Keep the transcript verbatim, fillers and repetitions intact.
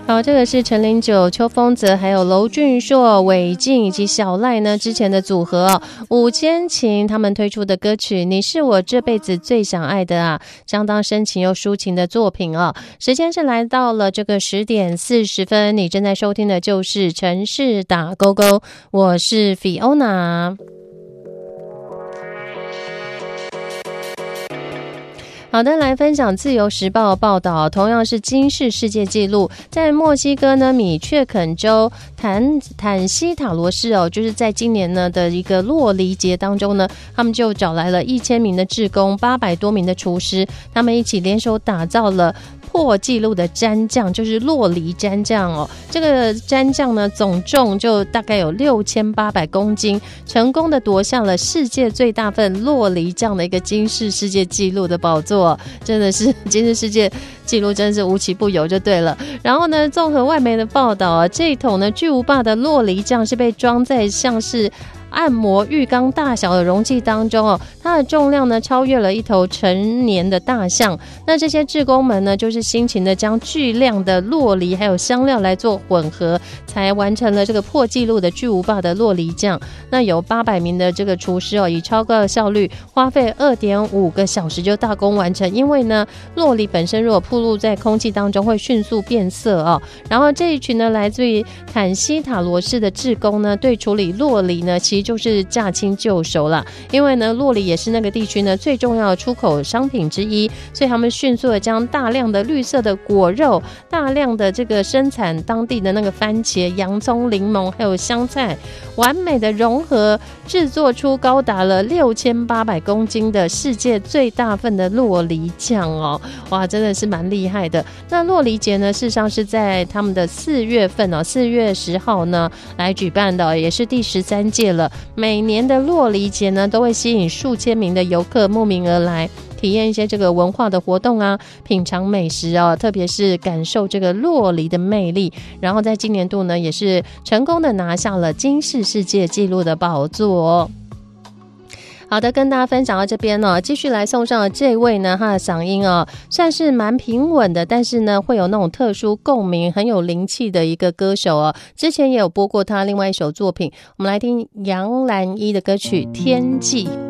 好，这个是陈零九、邱锋泽还有娄俊硕、韦静以及小赖呢之前的组合哦，五千琴他们推出的歌曲《你是我这辈子最想爱的》啊，相当深情又抒情的作品哦。时间是来到了这个十点四十分，你正在收听的就是城市打勾勾，我是 Fiona。好的，来分享自由时报报道，同样是金氏世界纪录，在墨西哥呢米却肯州坦坦西塔罗市哦，就是在今年呢的一个洛梨节当中呢，他们就找来了一千名的志工，八百多名的厨师，他们一起联手打造了破纪录的蘸酱，就是洛梨蘸酱哦。这个蘸酱呢，总重就大概有六千八百公斤，成功的夺下了世界最大份洛梨酱的一个金氏世界纪录的宝座。真的是金氏世界纪录真是无奇不有就对了。然后呢，综合外媒的报道啊，这一桶呢巨无霸的洛梨酱是被装在像是按摩浴缸大小的容器当中哦，它的重量呢超越了一头成年的大象。那这些志工们呢，就是辛勤的将巨量的洛梨还有香料来做混合，才完成了这个破纪录的巨无霸的洛梨酱。那有八百名的这个厨师哦，以超高的效率，花费二点五个小时就大功完成。因为呢，洛梨本身如果暴露在空气当中会迅速变色哦。然后这一群呢，来自于坎西塔罗市的志工呢，对处理洛梨呢，其实就是驾轻就熟啦，因为呢，洛梨也是那个地区呢最重要的出口商品之一，所以他们迅速的将大量的绿色的果肉、大量的这个生产当地的那个番茄、洋葱、柠檬还有香菜，完美的融合，制作出高达了六千八百公斤的世界最大份的洛梨酱哦，哇，真的是蛮厉害的。那洛梨节呢，事实上是在他们的四月份哦，四月十号呢来举办的，也是第十三届了。每年的洛梨节呢，都会吸引数千名的游客慕名而来，体验一些这个文化的活动啊，品尝美食哦，特别是感受这个洛梨的魅力。然后在今年度呢，也是成功的拿下了金氏世界纪录的宝座哦。好的，跟大家分享到这边哦，继续来送上这位呢，他的嗓音哦，算是蛮平稳的，但是呢，会有那种特殊共鸣，很有灵气的一个歌手哦。之前也有播过他另外一首作品，我们来听杨澜依的歌曲《天际》。